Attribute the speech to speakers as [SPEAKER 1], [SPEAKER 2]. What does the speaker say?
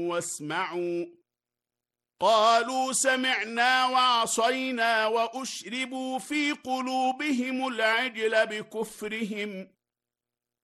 [SPEAKER 1] واسمعوا قالوا سمعنا وعصينا وأشربوا في قلوبهم العجل بكفرهم